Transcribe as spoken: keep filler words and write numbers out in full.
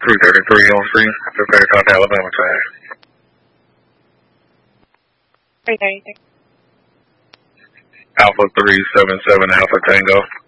three thirty-three on screen. Prepare to Alabama time. three thirty-three. Alpha three seven seven Alpha Tango.